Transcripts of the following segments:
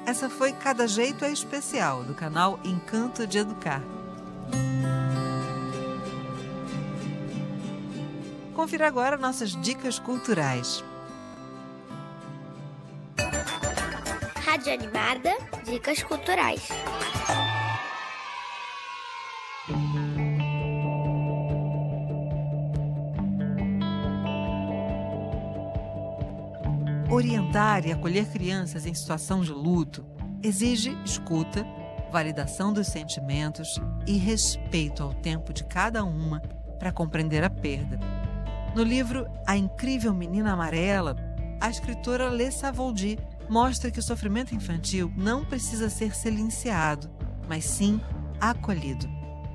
Essa foi Cada Jeito é Especial, do canal Encanto de Educar. Confira agora nossas dicas culturais. Rádio Animada, dicas culturais. Orientar e acolher crianças em situação de luto exige escuta, validação dos sentimentos e respeito ao tempo de cada uma para compreender a perda. No livro A Incrível Menina Amarela, a escritora Lê Savoldi mostra que o sofrimento infantil não precisa ser silenciado, mas sim acolhido.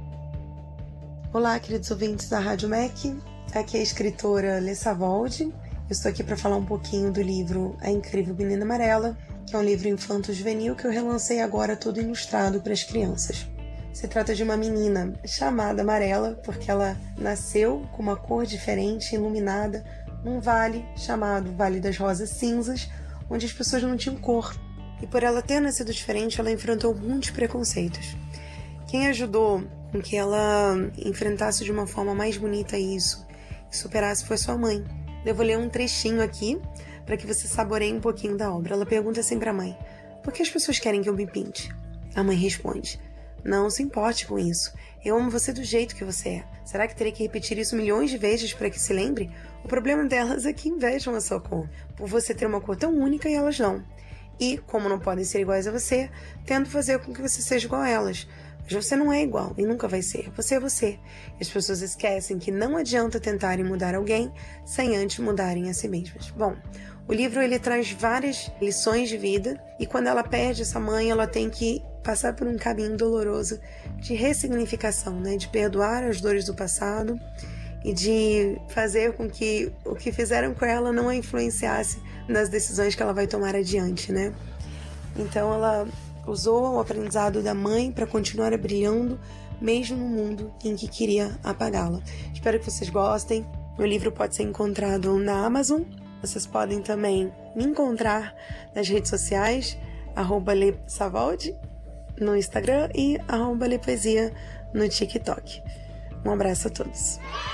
Olá, queridos ouvintes da Rádio MEC. Aqui é a escritora Lê Savoldi. Eu estou aqui para falar um pouquinho do livro A Incrível Menina Amarela, que é um livro infanto-juvenil que eu relancei agora todo ilustrado para as crianças. Se trata de uma menina chamada Amarela porque ela nasceu com uma cor diferente, iluminada, num vale chamado Vale das Rosas Cinzas, onde as pessoas não tinham cor. E por ela ter nascido diferente, ela enfrentou muitos preconceitos. Quem ajudou com que ela enfrentasse de uma forma mais bonita isso e superasse foi sua mãe. Eu vou ler um trechinho aqui para que você saboreie um pouquinho da obra. Ela pergunta assim para a mãe: por que as pessoas querem que eu me pinte? A mãe responde: não se importe com isso. Eu amo você do jeito que você é. Será que terei que repetir isso milhões de vezes para que se lembre? O problema delas é que invejam a sua cor, por você ter uma cor tão única e elas não. E, como não podem ser iguais a você, tento fazer com que você seja igual a elas. Mas você não é igual e nunca vai ser. Você é você. E as pessoas esquecem que não adianta tentarem mudar alguém sem antes mudarem a si mesmas. Bom, o livro ele traz várias lições de vida e quando ela perde essa mãe, ela tem que passar por um caminho doloroso de ressignificação, né? De perdoar as dores do passado e de fazer com que o que fizeram com ela não a influenciasse nas decisões que ela vai tomar adiante, né? Então ela usou o aprendizado da mãe para continuar brilhando, mesmo no mundo em que queria apagá-la. Espero que vocês gostem. O livro pode ser encontrado na Amazon. Vocês podem também me encontrar nas redes sociais, @LeSavoldi no Instagram e @LePoesia no TikTok. Um abraço a todos.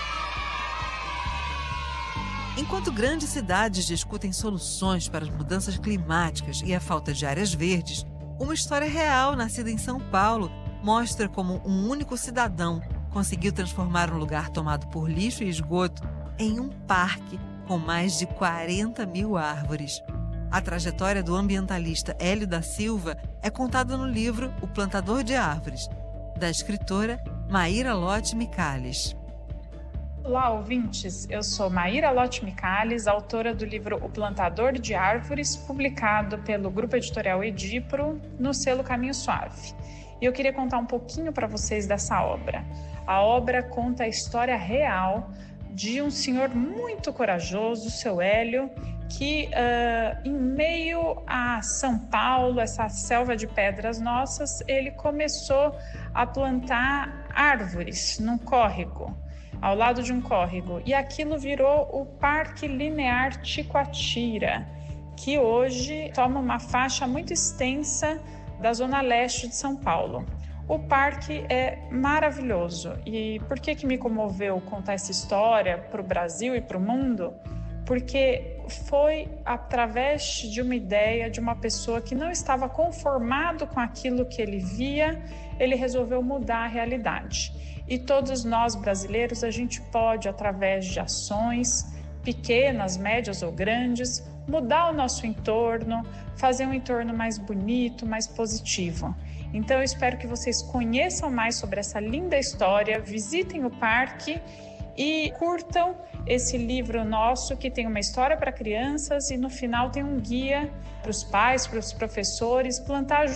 Enquanto grandes cidades discutem soluções para as mudanças climáticas e a falta de áreas verdes, uma história real nascida em São Paulo mostra como um único cidadão conseguiu transformar um lugar tomado por lixo e esgoto em um parque com mais de 40 mil árvores. A trajetória do ambientalista Hélio da Silva é contada no livro O Plantador de Árvores, da escritora Maíra Lotti Michalis. Olá, ouvintes! Eu sou Maíra Lotti Michalis, autora do livro O Plantador de Árvores, publicado pelo Grupo Editorial Edipro, no selo Caminho Suave. E eu queria contar um pouquinho para vocês dessa obra. A obra conta a história real de um senhor muito corajoso, seu Hélio, que em meio a São Paulo, essa selva de pedras nossas, ele começou a plantar árvores num córrego, ao lado de um córrego, e aquilo virou o Parque Linear Ticoatira, que hoje toma uma faixa muito extensa da zona leste de São Paulo. O parque é maravilhoso. E por que me comoveu contar essa história para o Brasil e para o mundo? Porque foi através de uma ideia de uma pessoa que não estava conformado com aquilo que ele via, ele resolveu mudar a realidade. E todos nós brasileiros, a gente pode, através de ações pequenas, médias ou grandes, mudar o nosso entorno, fazer um entorno mais bonito, mais positivo. Então eu espero que vocês conheçam mais sobre essa linda história, visitem o parque e curtam esse livro nosso que tem uma história para crianças e no final tem um guia para os pais, para os professores, plantar